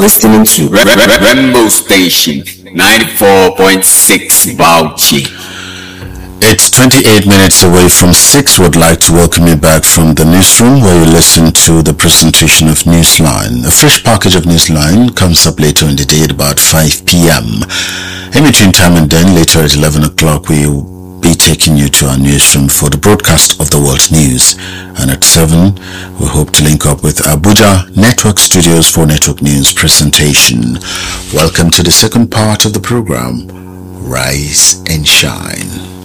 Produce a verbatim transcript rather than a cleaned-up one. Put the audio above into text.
listening to Rainbow Station ninety-four point six Bauchi. It's twenty-eight minutes away from six. Would like to welcome you back from the newsroom where you listen to the presentation of Newsline. A fresh package of Newsline comes up later in the day at about five p.m. In between time and then, later at eleven o'clock, we'll be taking you to our newsroom for the broadcast of the world's news. And at seven, we hope to link up with Abuja Network Studios for Network News presentation. Welcome to the second part of the program, Rise and Shine.